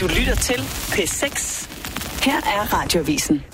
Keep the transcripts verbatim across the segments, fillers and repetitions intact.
Du lytter til P seks. Her er Radioavisen.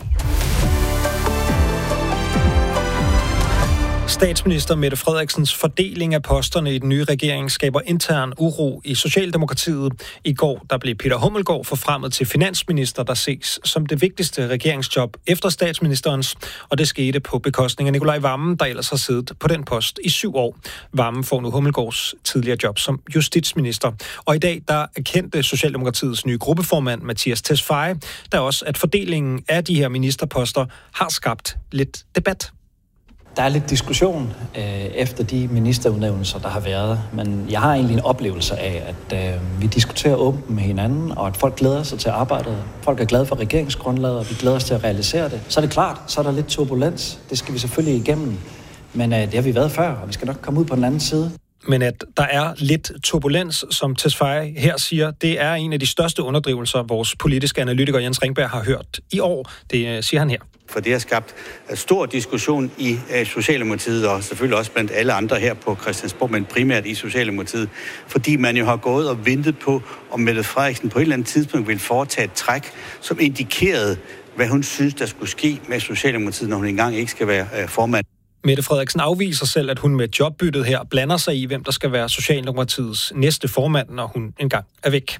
Statsminister Mette Frederiksens fordeling af posterne i den nye regering skaber intern uro i Socialdemokratiet. I går der blev Peter Hummelgaard forfremmet til finansminister, der ses som det vigtigste regeringsjob efter statsministerens, og det skete på bekostning af Nicolai Wammen, der ellers har siddet på den post i syv år. Wammen får nu Hummelgaards tidligere job som justitsminister. Og i dag der erkendte Socialdemokratiets nye gruppeformand Mattias Tesfaye, der også at fordelingen af de her ministerposter har skabt lidt debat. Der er lidt diskussion øh, efter de ministerudnævnelser, der har været, men jeg har egentlig en oplevelse af, at øh, vi diskuterer åbent med hinanden, og at folk glæder sig til arbejdet. Folk er glade for regeringsgrundlaget, og vi glæder os til at realisere det. Så er det klart, så er der lidt turbulens. Det skal vi selvfølgelig igennem, men øh, det har vi været før, og vi skal nok komme ud på den anden side. Men at der er lidt turbulens, som Tesfaye her siger, det er en af de største underdrivelser, vores politiske analytiker Jens Ringberg har hørt i år. Det siger han her. For det har skabt stor diskussion i Socialdemokratiet, og selvfølgelig også blandt alle andre her på Christiansborg, men primært i Socialdemokratiet, fordi man jo har gået og ventet på, om Mette Frederiksen på et eller andet tidspunkt ville foretage et træk, som indikerede, hvad hun synes, der skulle ske med Socialdemokratiet, når hun engang ikke skal være formand. Mette Frederiksen afviser selv, at hun med jobbyttet her blander sig i, hvem der skal være Socialdemokratiets næste formand, når hun engang er væk.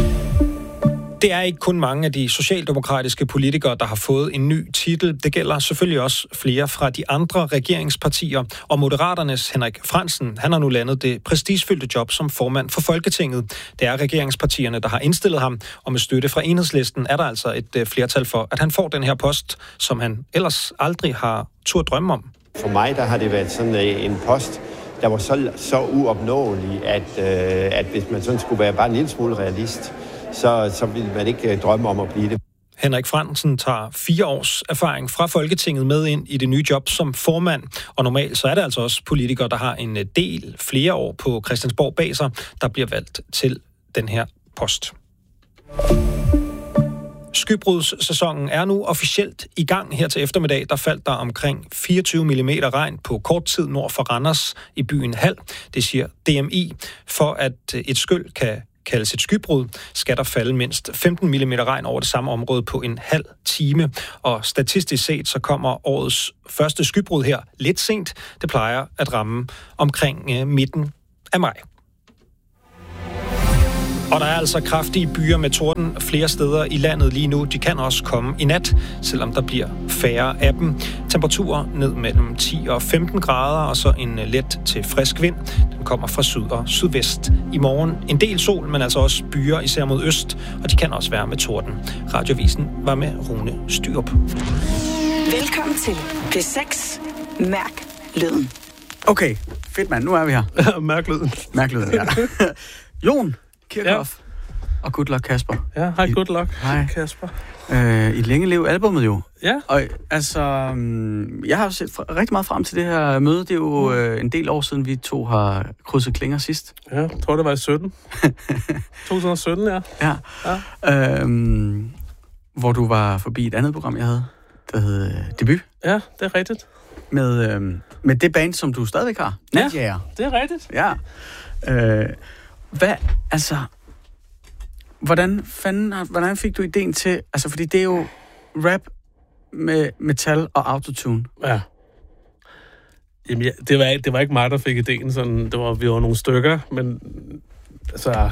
Det er ikke kun mange af de socialdemokratiske politikere, der har fået en ny titel. Det gælder selvfølgelig også flere fra de andre regeringspartier. Og Moderaternes Henrik Frandsen, han har nu landet det prestigefyldte job som formand for Folketinget. Det er regeringspartierne, der har indstillet ham, og med støtte fra Enhedslisten er der altså et flertal for, at han får den her post, som han ellers aldrig har turde drømme om. For mig der har det været sådan en post, der var så, så uopnåelig, at, øh, at hvis man sådan skulle være bare en lille smule realist, så, så ville man ikke drømme om at blive det. Henrik Frandsen tager fire års erfaring fra Folketinget med ind i det nye job som formand, og normalt så er det altså også politikere, der har en del flere år på Christiansborg bag sig, der bliver valgt til den her post. Skybrudssæsonen er nu officielt i gang her til eftermiddag. Der faldt der omkring fireogtyve millimeter regn på kort tid nord for Randers i byen Hald. Det siger D M I. For at et skyl kan kaldes et skybrud, skal der falde mindst femten millimeter regn over det samme område på en halv time. Og statistisk set så kommer årets første skybrud her lidt sent. Det plejer at ramme omkring midten af maj. Og der er altså kraftige byer med torden flere steder i landet lige nu. De kan også komme i nat, selvom der bliver færre af dem. Temperaturer ned mellem ti og femten grader, og så en let til frisk vind. Den kommer fra syd og sydvest. I morgen en del sol, men altså også byer, især mod øst, og de kan også være med torden. Radioavisen var med Rune Styrup. Velkommen til P seks. Mærk lyden. Okay, fedt mand, nu er vi her. Mærk lyden. Mærk lyden, ja. Jon Kirchhoff. Ja. Og good luck, Kasper. Ja, hej, good luck, hej. Kasper. Øh, I Længe Lev albumet jo. Ja. Og altså, jeg har set rigtig meget frem til det her møde. Det er jo mm. øh, en del år siden, vi to har krydset klinger sidst. Ja, jeg tror, det var i sytten. to tusind og sytten, ja. Ja. ja. Øhm, hvor du var forbi et andet program, jeg havde, der hed øh, Debut. Ja, det er rigtigt. Med, øh, med det band, som du stadigvæk har. Ja, Natjager. Det er rigtigt. Ja. Øh, Hvad, altså, hvordan fanden, hvordan fik du ideen til, altså, fordi det er jo rap med metal og autotune. Ja. Jamen, ja, det, var, det var ikke mig, der fik ideen, sådan, det var, vi var nogle stykker, men, altså,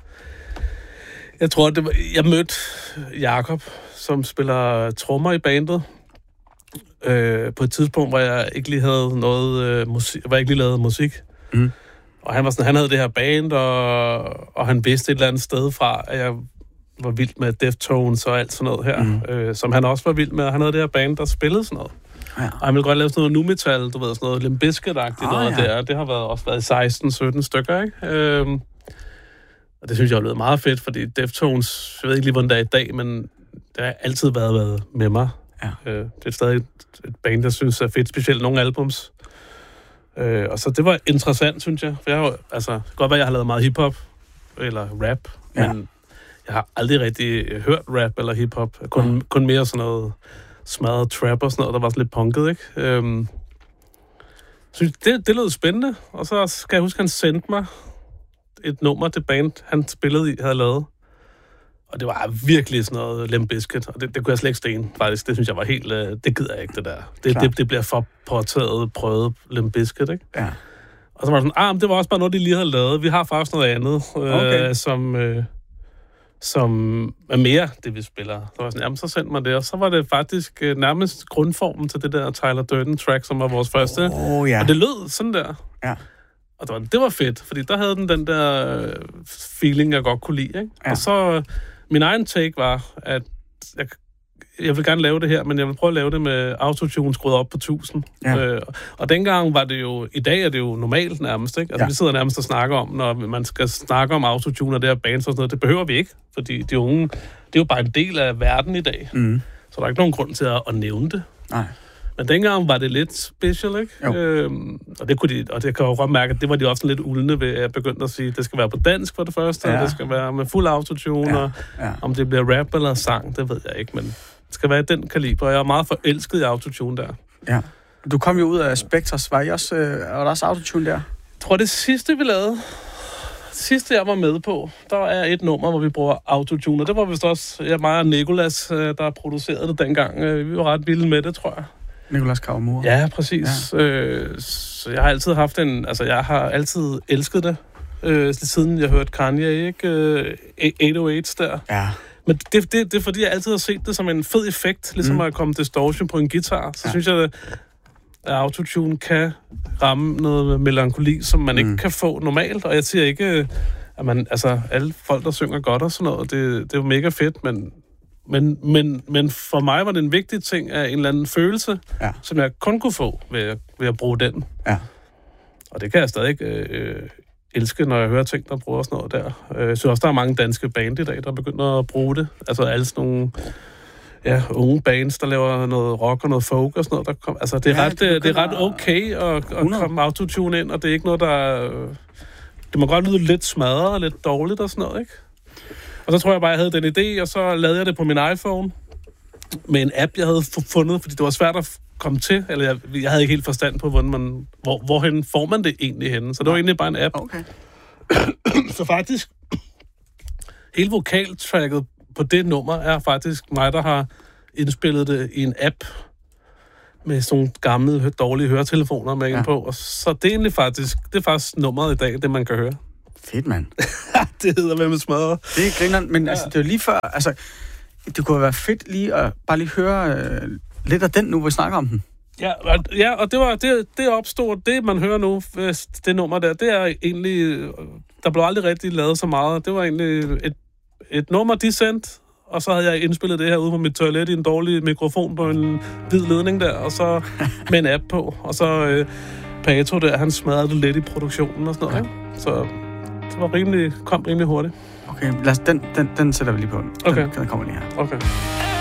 jeg tror, det var, jeg mødte Jakob, som spiller trommer i bandet, øh, på et tidspunkt, hvor jeg ikke lige havde noget øh, musik, hvor jeg ikke lige lavede musik. Mm. Og han var sådan, han havde det her band, og, og han vidste et eller andet sted fra, at jeg var vild med Deftones og alt sådan noget her, mm. øh, som han også var vild med. Han havde det her band, der spillede sådan noget. Ja. Og han ville godt lave sådan noget nu-metal, du ved, sådan noget Limp Bizkit-agtigt oh, noget ja. der. Det har været, også været seksten sytten stykker, ikke? Øhm, og det synes jeg har blevet meget fedt, fordi Deftones, jeg ved ikke lige, hvordan det er i dag, men det har altid været, været med mig. Ja. Øh, det er stadig et, et band, jeg synes er fedt, specielt nogle albums. Øh, og så det var interessant, synes jeg. For jeg har, altså, det kan godt være, jeg har lavet meget hiphop, eller rap, ja. men jeg har aldrig rigtig hørt rap eller hiphop. Kun, mm. kun mere sådan noget smadret trap og sådan noget, der var sådan lidt punket, ikke? Øhm, synes, det, det lød spændende, og så skal jeg huske, at han sendte mig et nummer, det band, han spillede i, havde lavet. Og det var virkelig sådan noget Limp Bizkit, og det, det kunne jeg slet ikke stene, faktisk. Det synes jeg var helt... Øh, det gider jeg ikke, det der. Det, det, det bliver for påtaget, prøvet Limp Bizkit, ikke? Ja. Og så var det sådan, ah, men det var også bare noget, de lige havde lavet. Vi har faktisk noget andet, øh, Okay. som, øh, som er mere det, vi spiller. Så var jeg sådan, jamen, så sendte man det. Og så var det faktisk øh, nærmest grundformen til det der Tyler Durden-track, som var vores første. Oh, ja. Og det lød sådan der. Ja. Og det var, det var fedt, fordi der havde den den der øh, feeling, jeg godt kunne lide, ikke? Ja. Og så, øh, min egen take var, at jeg, jeg vil gerne lave det her, men jeg vil prøve at lave det med autotune skruet op på tusind. Ja. Øh, og dengang var det jo, i dag er det jo normalt nærmest, ikke? Altså, Ja. vi sidder nærmest og snakker om, når man skal snakke om autotune og det her bands og sådan noget, det behøver vi ikke, fordi de unge, det er jo bare en del af verden i dag. Mm. Så der er ikke nogen grund til at, at nævne det. Nej. Men dengang var det lidt special, ikke? Jo. Øhm, og det kunne de, og det kan jeg jo godt mærke, at det var de også lidt uldne ved, at jeg begyndte at sige, at det skal være på dansk for det første, Ja. og det skal være med fuld autotune, Ja. og Ja. om det bliver rap eller sang, det ved jeg ikke, men det skal være i den kaliber. Jeg er meget forelsket i autotune der. Ja. Du kom jo ud af Spectres. Var I også, øh, var der også autotune der? Jeg tror, det sidste, vi lavede, det sidste, jeg var med på, der er et nummer, hvor vi bruger autotune, og det var vist også jeg, mig og Nicolas, øh, der producerede det dengang. Øh, Vi var ret vilde med det, tror jeg. Nicolas Kavamura. Ja, præcis. Ja. Øh, så jeg har altid haft en... Altså, jeg har altid elsket det, øh, siden jeg hørte Kanye, ikke? Øh, otte nul otte der. Ja. Men det, det, det er fordi, jeg altid har set det som en fed effekt, ligesom mm. at komme distortion på en guitar. Så ja. synes jeg, at autotune kan ramme noget melankoli, som man mm. ikke kan få normalt. Og jeg siger ikke, at man... Altså, alle folk, der synger godt og sådan noget, det, det er jo mega fedt, men... Men, men, men for mig var det en vigtig ting af en eller anden følelse, Ja. som jeg kun kunne få ved, ved at bruge den. Ja. Og det kan jeg stadig øh, elske, når jeg hører ting, der bruger sådan noget der. Øh, Jeg synes også, der er mange danske band i dag, der begynder at bruge det. Altså alle sådan nogle ja, unge bands, der laver noget rock og noget folk og sådan noget. Der kom, altså det er, Ja, ret, det det, det er ret begynder okay at, at komme autotune ind, og det er ikke noget, der... Øh, det må godt lyde lidt smadret og lidt dårligt og sådan noget, ikke? Og så tror jeg bare, jeg havde den idé, og så lavede jeg det på min iPhone med en app, jeg havde fundet, fordi det var svært at komme til, eller jeg, jeg havde ikke helt forstand på, hvordan man, hvor, hvorhen får man det egentlig henne. Så det var egentlig bare en app. Okay. Så faktisk, hele vokaltracket på det nummer er faktisk mig, der har indspillet det i en app med sådan nogle gamle, dårlige høretelefoner med ja. ind på. Og så det er egentlig faktisk, det er faktisk nummeret i dag, det man kan høre. Fedt, mand. Det hedder hvem med smadre. Det er grineren, men ja. altså, det er jo lige før, altså, det kunne være fedt lige at bare lige høre øh, lidt af den nu, hvor vi snakker om den. Ja, og, ja, og det var det, det opstod, det man hører nu, det nummer der, det er egentlig, der blev aldrig rigtig lavet så meget. Det var egentlig et, et nummer, de sendte, og så havde jeg indspillet det her ude på mit toilet i en dårlig mikrofon på en hvid ledning der, og så med en app på, og så øh, Pato der, han smadrede det lidt i produktionen og sådan noget, ja. Ikke? Så det var rimelig, kom rimelig hurtigt. Okay, lad os, den, den, den sætter vi lige på. Den, Okay. Den kommer lige her. Okay.